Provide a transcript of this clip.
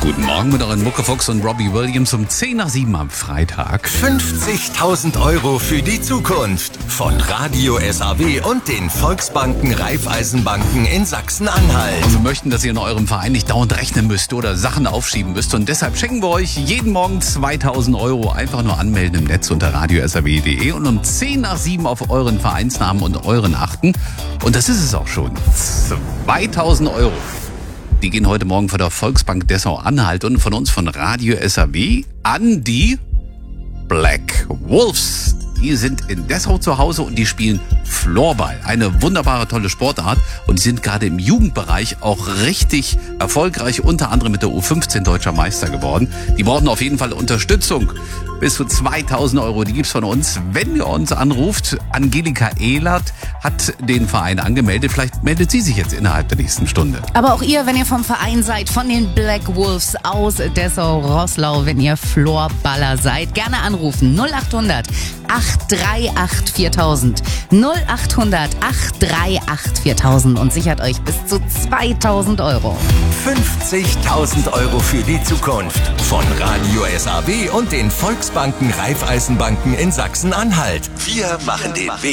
Guten Morgen mit euren Muckefuchs und Robbie Williams um 10 nach 7 am Freitag. 50.000 Euro für die Zukunft von Radio SAW und den Volksbanken Raiffeisenbanken in Sachsen-Anhalt. Und wir möchten, dass ihr in eurem Verein nicht dauernd rechnen müsst oder Sachen aufschieben müsst. Und deshalb schenken wir euch jeden Morgen 2.000 Euro. Einfach nur anmelden im Netz unter radiosaw.de und um 10 nach 7 auf euren Vereinsnamen und euren achten. Und das ist es auch schon. 2.000 Euro. Die gehen heute Morgen von der Volksbank Dessau-Anhalt und von uns von Radio SAW an die Black Wolves. Die sind in Dessau zu Hause und die spielen Floorball. Eine wunderbare, tolle Sportart. Und die sind gerade im Jugendbereich auch richtig erfolgreich, unter anderem mit der U15 deutscher Meister geworden. Die brauchen auf jeden Fall Unterstützung. Bis zu 2.000 Euro, die gibt's von uns, wenn ihr uns anruft. Angelika Ehlert hat den Verein angemeldet. Vielleicht meldet sie sich jetzt innerhalb der nächsten Stunde. Aber auch ihr, wenn ihr vom Verein seid, von den Black Wolves aus Dessau-Roßlau, wenn ihr Floorballer seid, gerne anrufen. 0800 838 4000. 0800 838 4000 und sichert euch bis zu 2.000 Euro. 50.000 Euro für die Zukunft von Radio SAW und den Volksbanken Raiffeisenbanken in Sachsen-Anhalt. Wir machen den Weg